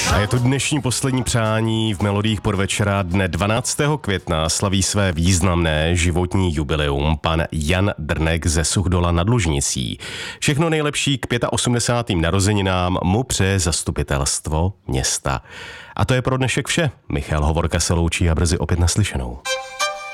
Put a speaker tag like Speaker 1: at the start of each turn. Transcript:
Speaker 1: A je to dnešní poslední přání v Melodiích podvečera. Dne 12. května slaví své významné životní jubileum pan Jan Drnek ze Suchdola nad Lužnicí. Všechno nejlepší k 85. narozeninám mu přeje zastupitelstvo města. A to je pro dnešek vše. Michal Hovorka se loučí a brzy opět naslyšenou.